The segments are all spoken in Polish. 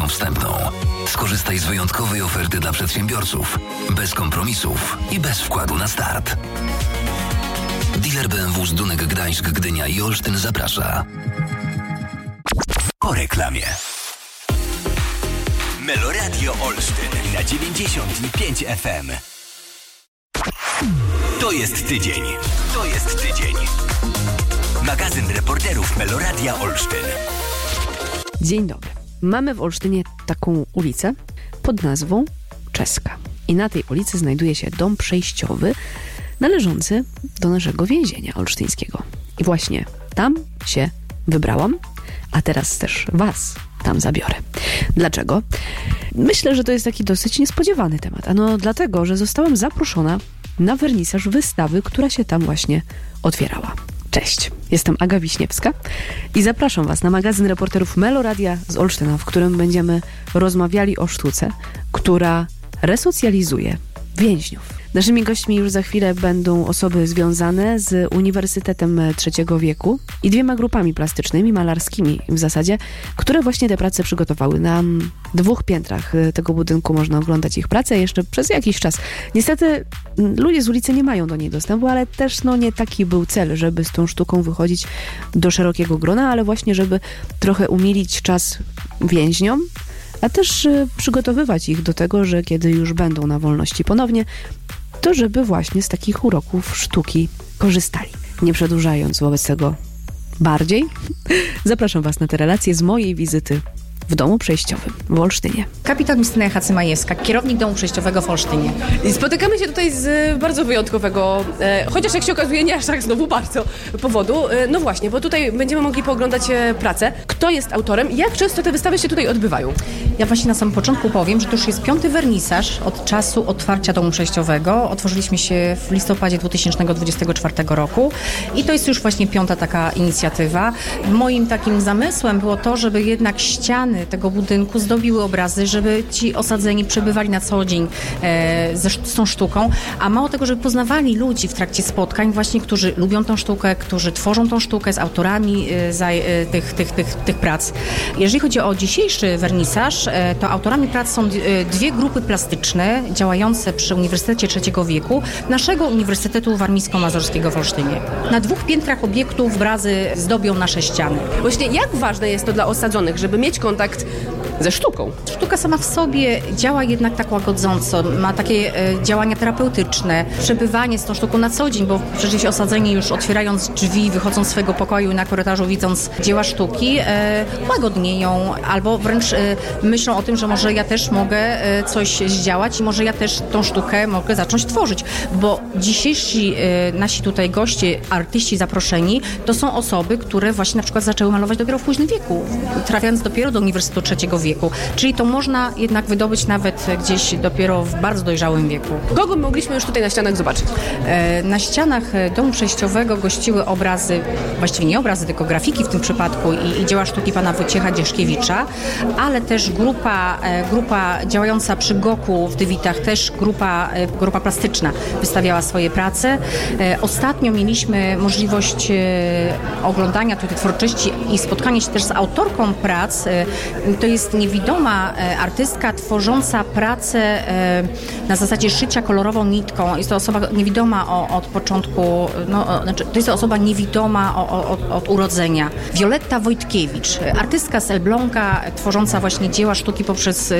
ceną wstępną. Skorzystaj z wyjątkowej oferty dla przedsiębiorców. Bez kompromisów i bez wkładu na start. Dealer BMW Zdunek Gdańsk, Gdynia i Olsztyn zaprasza. Po reklamie. Meloradio Olsztyn na 95 FM. To jest tydzień. To jest tydzień. Magazyn reporterów Meloradia Olsztyn. Dzień dobry. Mamy w Olsztynie taką ulicę pod nazwą Czeska. I na tej ulicy znajduje się dom przejściowy należący do naszego więzienia olsztyńskiego. I właśnie tam się wybrałam, a teraz też was tam zabiorę. Dlaczego? Myślę, że to jest taki dosyć niespodziewany temat. Ano dlatego, że zostałam zaproszona na wernisaż wystawy, która się tam właśnie otwierała. Cześć, jestem Aga Wiśniewska i zapraszam was na magazyn reporterów Meloradia z Olsztyna, w którym będziemy rozmawiali o sztuce, która resocjalizuje więźniów. Naszymi gośćmi już za chwilę będą osoby związane z Uniwersytetem Trzeciego Wieku i 2 grupami plastycznymi, malarskimi w zasadzie, które właśnie te prace przygotowały. Na 2 piętrach tego budynku można oglądać ich pracę jeszcze przez jakiś czas. Niestety ludzie z ulicy nie mają do niej dostępu, ale też nie taki był cel, żeby z tą sztuką wychodzić do szerokiego grona, ale właśnie żeby trochę umilić czas więźniom, a też przygotowywać ich do tego, że kiedy już będą na wolności ponownie, to żeby właśnie z takich uroków sztuki korzystali. Nie przedłużając wobec tego bardziej, zapraszam was na te relacje z mojej wizyty w domu przejściowym w Olsztynie. Kapitan Justyna Hacymajewska, kierownik domu przejściowego w Olsztynie. I spotykamy się tutaj z bardzo wyjątkowego, chociaż jak się okazuje nie aż tak znowu bardzo powodu. No właśnie, bo tutaj będziemy mogli pooglądać pracę. Kto jest autorem i jak często te wystawy się tutaj odbywają? Ja właśnie na samym początku powiem, że to już jest 5. wernisaż od czasu otwarcia domu przejściowego. Otworzyliśmy się w listopadzie 2024 roku i to jest już właśnie 5. taka inicjatywa. Moim takim zamysłem było to, żeby jednak ściany tego budynku zdobiły obrazy, żeby ci osadzeni przebywali na co dzień z tą sztuką, a mało tego, żeby poznawali ludzi w trakcie spotkań właśnie, którzy lubią tą sztukę, którzy tworzą tą sztukę z autorami tych prac. Jeżeli chodzi o dzisiejszy wernisaż, to autorami prac są 2 grupy plastyczne działające przy Uniwersytecie Trzeciego Wieku naszego Uniwersytetu Warmińsko-Mazurskiego w Olsztynie. Na 2 piętrach obiektów obrazy zdobią nasze ściany. Właśnie jak ważne jest to dla osadzonych, żeby mieć kontakt ze sztuką? Sztuka sama w sobie działa jednak tak łagodząco, ma takie działania terapeutyczne, przebywanie z tą sztuką na co dzień, bo przecież osadzeni już otwierając drzwi, wychodząc z swojego pokoju i na korytarzu widząc dzieła sztuki, łagodnieją albo wręcz myślą o tym, że może ja też mogę coś zdziałać i może ja też tą sztukę mogę zacząć tworzyć, bo dzisiejsi nasi tutaj goście, artyści zaproszeni, to są osoby, które właśnie na przykład zaczęły malować dopiero w późnym wieku, trafiając dopiero do Uniwersytetu Trzeciego Wieku. Czyli to można jednak wydobyć nawet gdzieś dopiero w bardzo dojrzałym wieku. Kogo mogliśmy już tutaj na ścianach zobaczyć? Na ścianach domu przejściowego gościły obrazy, właściwie nie obrazy, tylko grafiki w tym przypadku i dzieła sztuki pana Wojciecha Dzieszkiewicza, ale też grupa działająca przy GOK-u w Dywitach, też grupa plastyczna wystawiała swoje prace. Ostatnio mieliśmy możliwość oglądania tutaj twórczości i spotkania się też z autorką prac. To jest niewidoma artystka tworząca pracę na zasadzie szycia kolorową nitką. Jest to osoba niewidoma od początku, to jest to osoba niewidoma od urodzenia. Wioletta Wojtkiewicz, artystka z Elbląga, tworząca właśnie dzieła sztuki poprzez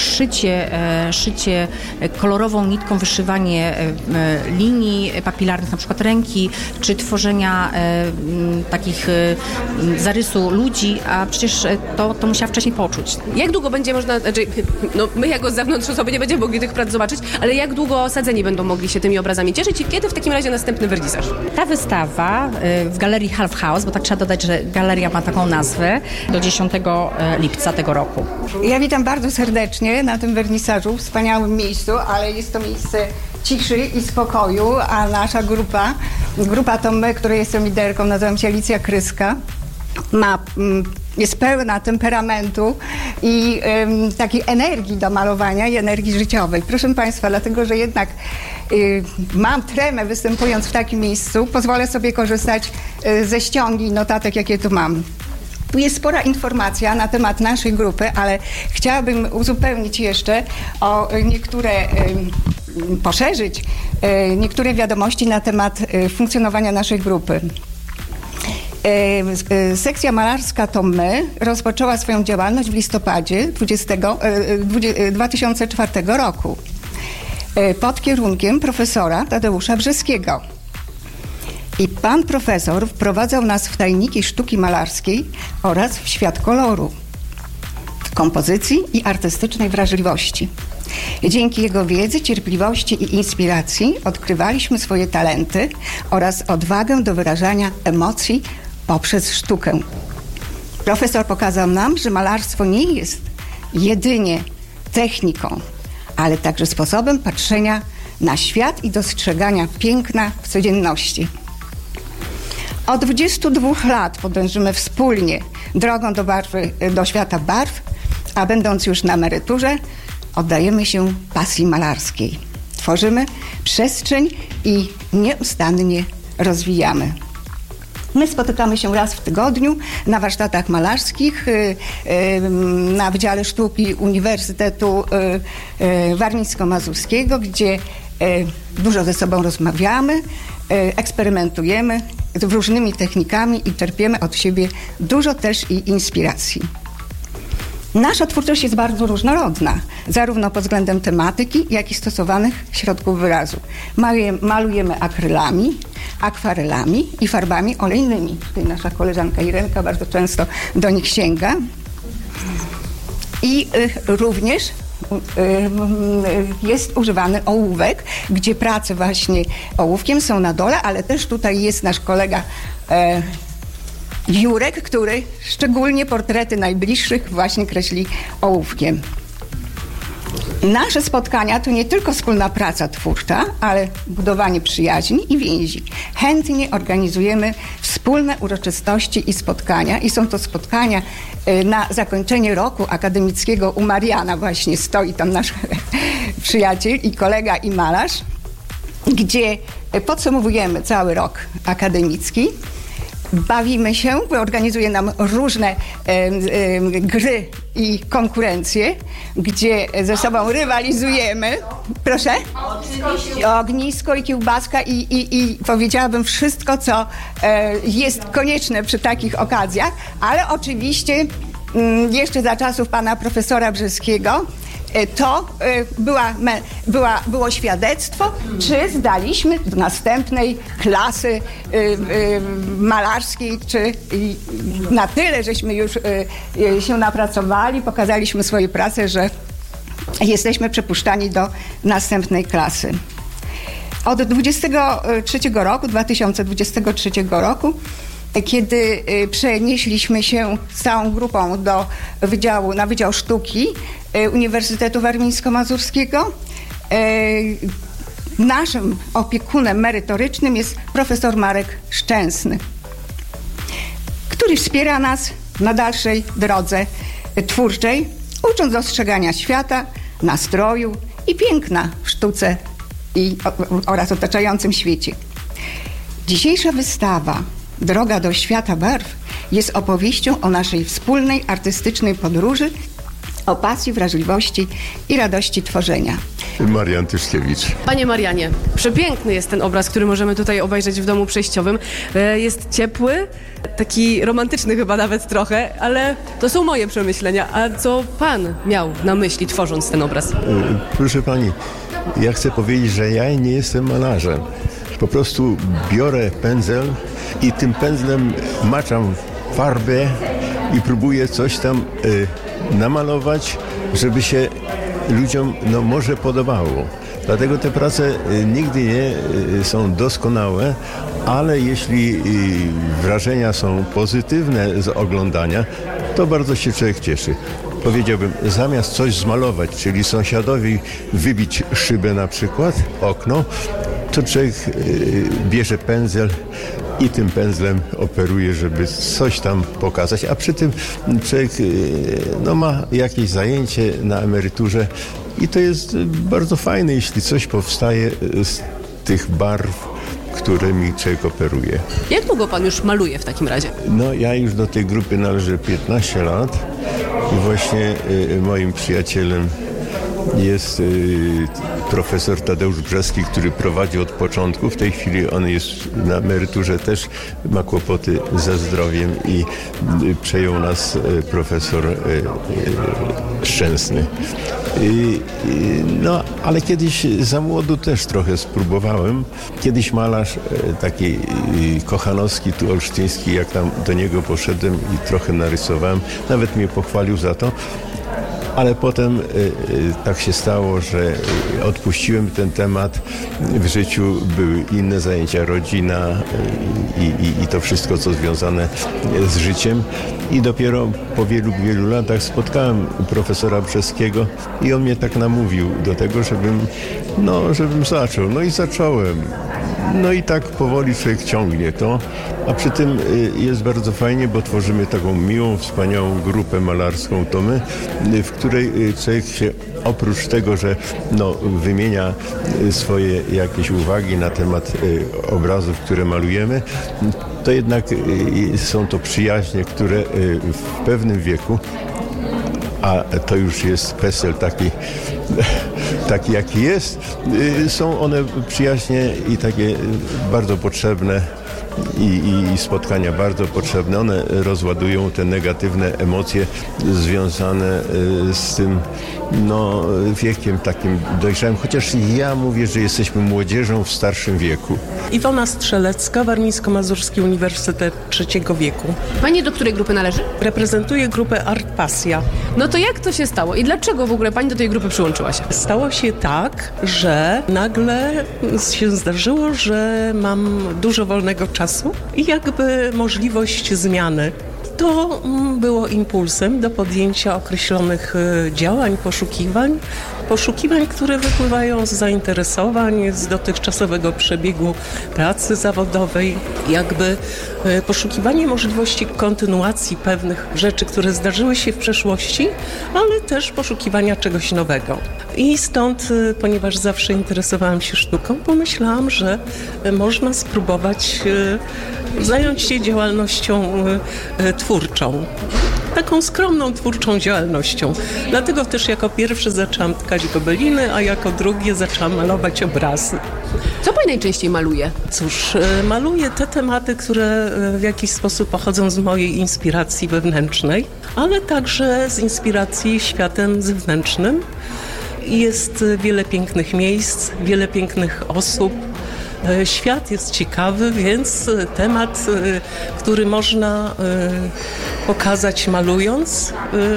szycie kolorową nitką, wyszywanie linii papilarnych, na przykład ręki, czy tworzenia takich zarysu ludzi, a przecież to musiała wcześniej poczuć. Jak długo będzie można, my jako z zewnątrz osoby nie będziemy mogli tych prac zobaczyć, ale jak długo osadzeni będą mogli się tymi obrazami cieszyć i kiedy w takim razie następny wernisaż? Ta wystawa w Galerii Half House, bo tak trzeba dodać, że galeria ma taką nazwę, do 10 lipca tego roku. Ja witam bardzo serdecznie na tym wernisażu, wspaniałym miejscu, ale jest to miejsce ciszy i spokoju, a nasza grupa to my, której jestem liderką, nazywam się Alicja Kryska, jest pełna temperamentu i takiej energii do malowania i energii życiowej. Proszę Państwa, dlatego, że jednak mam tremę występując w takim miejscu, pozwolę sobie korzystać ze ściągi notatek, jakie tu mam. Tu jest spora informacja na temat naszej grupy, ale chciałabym uzupełnić jeszcze o niektóre, poszerzyć niektóre wiadomości na temat funkcjonowania naszej grupy. Sekcja malarska To My rozpoczęła swoją działalność w listopadzie 2004 roku pod kierunkiem profesora Tadeusza Brzeskiego. I pan profesor wprowadzał nas w tajniki sztuki malarskiej oraz w świat koloru, kompozycji i artystycznej wrażliwości. Dzięki jego wiedzy, cierpliwości i inspiracji odkrywaliśmy swoje talenty oraz odwagę do wyrażania emocji poprzez sztukę. Profesor pokazał nam, że malarstwo nie jest jedynie techniką, ale także sposobem patrzenia na świat i dostrzegania piękna w codzienności. Od 22 lat podążymy wspólnie drogą do świata barw, a będąc już na emeryturze, oddajemy się pasji malarskiej. Tworzymy przestrzeń i nieustannie rozwijamy. My spotykamy się raz w tygodniu na warsztatach malarskich na Wydziale Sztuki Uniwersytetu Warmińsko-Mazurskiego, gdzie dużo ze sobą rozmawiamy, eksperymentujemy z różnymi technikami i czerpiemy od siebie dużo też i inspiracji. Nasza twórczość jest bardzo różnorodna, zarówno pod względem tematyki, jak i stosowanych środków wyrazu. Malujemy akrylami, akwarelami i farbami olejnymi. Tutaj nasza koleżanka Irenka bardzo często do nich sięga. I również jest używany ołówek, gdzie prace właśnie ołówkiem są na dole, ale też tutaj jest nasz kolega Jurek, który szczególnie portrety najbliższych właśnie kreśli ołówkiem. Nasze spotkania to nie tylko wspólna praca twórcza, ale budowanie przyjaźni i więzi. Chętnie organizujemy wspólne uroczystości i spotkania i są to spotkania na zakończenie roku akademickiego u Mariana. Właśnie stoi tam nasz przyjaciel i kolega i malarz, gdzie podsumowujemy cały rok akademicki. Bawimy się, organizuje nam różne gry i konkurencje, gdzie ze sobą rywalizujemy. Proszę? Ognisko i kiełbaska i powiedziałabym wszystko, co jest konieczne przy takich okazjach, ale oczywiście jeszcze za czasów pana profesora Brzeskiego to było świadectwo, czy zdaliśmy do następnej klasy malarskiej, czy na tyle, żeśmy już się napracowali, pokazaliśmy swoje prace, że jesteśmy przepuszczani do następnej klasy. Od 2023 roku, kiedy przenieśliśmy się z całą grupą na Wydział Sztuki Uniwersytetu Warmińsko-Mazurskiego, naszym opiekunem merytorycznym jest profesor Marek Szczęsny, który wspiera nas na dalszej drodze twórczej, ucząc dostrzegania świata, nastroju i piękna w sztuce oraz otaczającym świecie. Dzisiejsza wystawa Droga do świata barw jest opowieścią o naszej wspólnej artystycznej podróży, o pasji, wrażliwości i radości tworzenia. Marian Tyszkiewicz. Panie Marianie, przepiękny jest ten obraz, który możemy tutaj obejrzeć w domu przejściowym. Jest ciepły, taki romantyczny chyba nawet trochę, ale to są moje przemyślenia. A co pan miał na myśli, tworząc ten obraz? Proszę pani, ja chcę powiedzieć, że ja nie jestem malarzem. Po prostu biorę pędzel i tym pędzlem maczam farbę i próbuję coś tam namalować, żeby się ludziom może podobało. Dlatego te prace nigdy nie są doskonałe, ale jeśli wrażenia są pozytywne z oglądania, to bardzo się człowiek cieszy. Powiedziałbym, zamiast coś zmalować, czyli sąsiadowi wybić szybę na przykład, okno, to człowiek bierze pędzel i tym pędzlem operuje, żeby coś tam pokazać, a przy tym człowiek ma jakieś zajęcie na emeryturze i to jest bardzo fajne, jeśli coś powstaje z tych barw którymi człowiek operuje. Jak długo pan już maluje w takim razie? No, ja już do tej grupy należę 15 lat i właśnie moim przyjacielem jest profesor Tadeusz Brzeski, który prowadzi od początku. W tej chwili on jest na emeryturze, też ma kłopoty ze zdrowiem i przejął nas profesor Szczęsny. No, ale kiedyś za młodu też trochę spróbowałem. Kiedyś malarz taki Kochanowski, tu olsztyński, jak tam do niego poszedłem i trochę narysowałem, nawet mnie pochwalił za to. Ale potem tak się stało, że odpuściłem ten temat. W życiu były inne zajęcia, rodzina i to wszystko, co związane z życiem. I dopiero po wielu latach spotkałem profesora Brzeskiego i on mnie tak namówił do tego, żebym zaczął. No i zacząłem. No i tak powoli człowiek ciągnie to, a przy tym jest bardzo fajnie, bo tworzymy taką miłą, wspaniałą grupę malarską, to my, w której człowiek się oprócz tego, że wymienia swoje jakieś uwagi na temat obrazów, które malujemy, to jednak są to przyjaźnie, które w pewnym wieku, a to już jest PESEL taki jaki jest, są one przyjaźnie i takie bardzo potrzebne i spotkania bardzo potrzebne. One rozładują te negatywne emocje związane z tym wiekiem takim dojrzałym, chociaż ja mówię, że jesteśmy młodzieżą w starszym wieku. Iwona Strzelecka, Warmińsko-Mazurski Uniwersytet Trzeciego Wieku. Pani do której grupy należy? Reprezentuję grupę Art Pasja. No to jak to się stało i dlaczego w ogóle pani do tej grupy przyłączyła się? Stało się tak, że nagle się zdarzyło, że mam dużo wolnego czasu i jakby możliwość zmiany. To było impulsem do podjęcia określonych działań, poszukiwań, które wypływają z zainteresowań, z dotychczasowego przebiegu pracy zawodowej, jakby poszukiwanie możliwości kontynuacji pewnych rzeczy, które zdarzyły się w przeszłości, ale też poszukiwania czegoś nowego. I stąd, ponieważ zawsze interesowałam się sztuką, pomyślałam, że można spróbować zająć się działalnością twórczą. Taką skromną, twórczą działalnością. Dlatego też jako pierwszy zaczęłam tkać gobeliny, a jako drugie zaczęłam malować obrazy. Co pani najczęściej maluje? Cóż, maluję te tematy, które w jakiś sposób pochodzą z mojej inspiracji wewnętrznej, ale także z inspiracji światem zewnętrznym. Jest wiele pięknych miejsc, wiele pięknych osób. Świat jest ciekawy, więc temat, który można pokazać malując,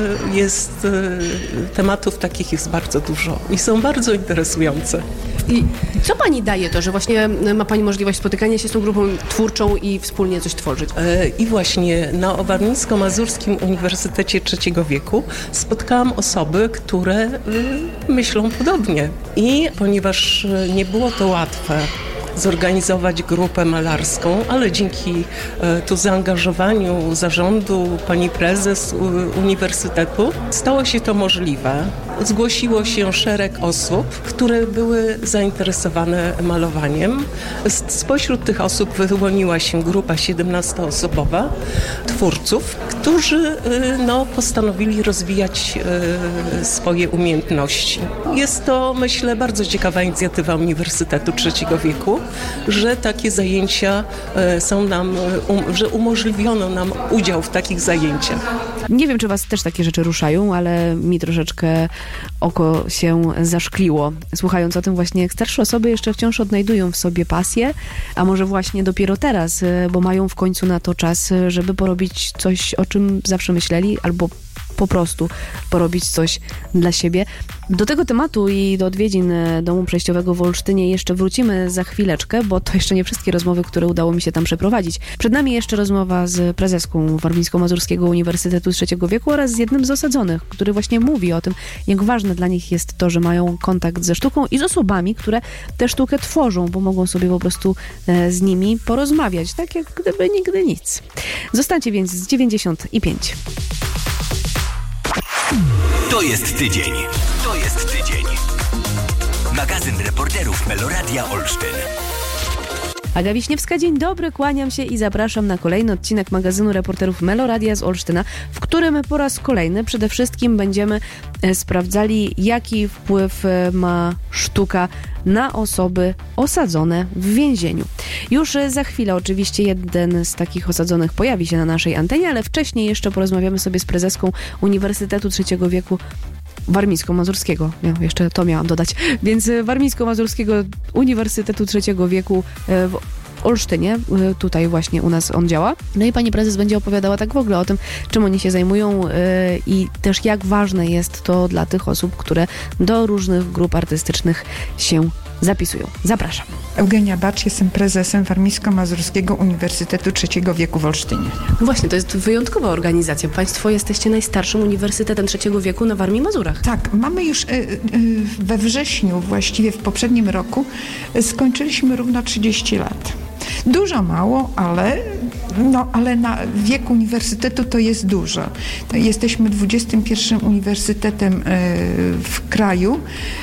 tematów takich jest bardzo dużo i są bardzo interesujące. I co pani daje to, że właśnie ma pani możliwość spotykania się z tą grupą twórczą i wspólnie coś tworzyć? I właśnie na Warmińsko-Mazurskim Uniwersytecie Trzeciego Wieku spotkałam osoby, które myślą podobnie. I ponieważ nie było to łatwe zorganizować grupę malarską, ale dzięki zaangażowaniu zarządu pani prezes uniwersytetu stało się to możliwe. Zgłosiło się szereg osób, które były zainteresowane malowaniem. Spośród tych osób wyłoniła się grupa 17-osobowa twórców, którzy postanowili rozwijać swoje umiejętności. Jest to, myślę, bardzo ciekawa inicjatywa Uniwersytetu Trzeciego Wieku, że takie zajęcia są nam, że umożliwiono nam udział w takich zajęciach. Nie wiem, czy was też takie rzeczy ruszają, ale mi troszeczkę oko się zaszkliło, słuchając o tym właśnie, jak starsze osoby jeszcze wciąż odnajdują w sobie pasję, a może właśnie dopiero teraz, bo mają w końcu na to czas, żeby porobić coś, o czym zawsze myśleli, albo po prostu porobić coś dla siebie. Do tego tematu i do odwiedzin Domu Przejściowego w Olsztynie jeszcze wrócimy za chwileczkę, bo to jeszcze nie wszystkie rozmowy, które udało mi się tam przeprowadzić. Przed nami jeszcze rozmowa z prezeską Warmińsko-Mazurskiego Uniwersytetu Trzeciego Wieku oraz z jednym z osadzonych, który właśnie mówi o tym, jak ważne dla nich jest to, że mają kontakt ze sztuką i z osobami, które tę sztukę tworzą, bo mogą sobie po prostu z nimi porozmawiać, tak jak gdyby nigdy nic. Zostańcie więc z 95. To jest tydzień. To jest tydzień. Magazyn reporterów Meloradia Olsztyn. Aga Wiśniewska, dzień dobry, kłaniam się i zapraszam na kolejny odcinek magazynu reporterów Meloradia z Olsztyna, w którym po raz kolejny przede wszystkim będziemy sprawdzali, jaki wpływ ma sztuka na osoby osadzone w więzieniu. Już za chwilę oczywiście jeden z takich osadzonych pojawi się na naszej antenie, ale wcześniej jeszcze porozmawiamy sobie z prezeską Uniwersytetu Trzeciego Wieku Warmińsko-Mazurskiego. Ja jeszcze to miałam dodać. Więc Warmińsko-Mazurskiego Uniwersytetu Trzeciego Wieku w Olsztynie. Tutaj właśnie u nas on działa. No i pani prezes będzie opowiadała tak w ogóle o tym, czym oni się zajmują i też jak ważne jest to dla tych osób, które do różnych grup artystycznych się zapisują. Zapraszam. Eugenia Bacz, jestem prezesem Warmińsko-Mazurskiego Uniwersytetu Trzeciego Wieku w Olsztynie. No właśnie, to jest wyjątkowa organizacja. Państwo jesteście najstarszym uniwersytetem trzeciego wieku na Warmii i Mazurach. Tak, mamy już we wrześniu, właściwie w poprzednim roku, skończyliśmy równo 30 lat. Dużo mało, ale na wiek uniwersytetu to jest dużo. Jesteśmy 21 uniwersytetem w kraju,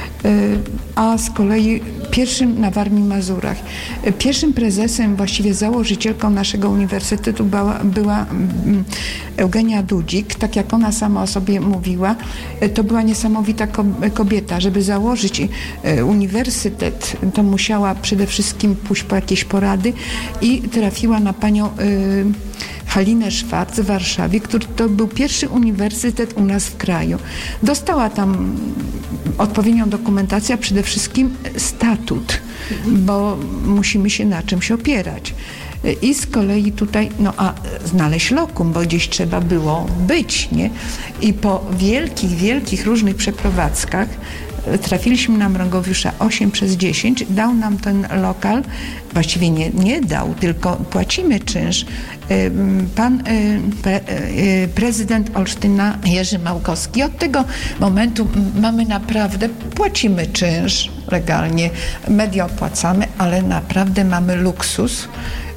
a z kolei pierwszym na Warmii i Mazurach. Pierwszym prezesem, właściwie założycielką naszego uniwersytetu była Eugenia Dudzik. Tak jak ona sama o sobie mówiła, to była niesamowita kobieta. Żeby założyć uniwersytet, to musiała przede wszystkim pójść po jakieś porady i trafiła na panią Halinę Szwarc w Warszawie, który to był pierwszy uniwersytet u nas w kraju. Dostała tam odpowiednią dokumentację, a przede wszystkim statut, bo musimy się na czymś opierać. I z kolei tutaj, znaleźć lokum, bo gdzieś trzeba było być, nie? I po wielkich różnych przeprowadzkach trafiliśmy na Mrągowiusza 8/10, dał nam ten lokal, właściwie nie dał, tylko płacimy czynsz. Pan prezydent Olsztyna Jerzy Małkowski. Od tego momentu mamy naprawdę, płacimy czynsz legalnie, media opłacamy, ale naprawdę mamy luksus.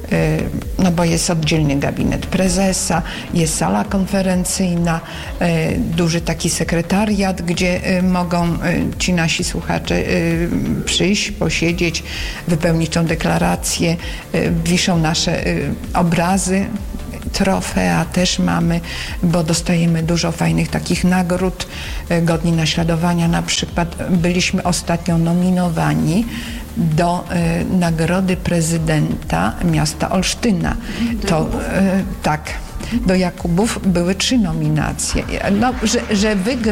Bo jest oddzielny gabinet prezesa, jest sala konferencyjna, duży taki sekretariat, gdzie mogą ci nasi słuchacze przyjść, posiedzieć, wypełnić tą deklarację, wiszą nasze obrazy. Trofea też mamy, bo dostajemy dużo fajnych takich nagród, godni naśladowania. Na przykład byliśmy ostatnio nominowani do nagrody prezydenta miasta Olsztyna. To tak, do Jakubów były 3 nominacje. Że wygrał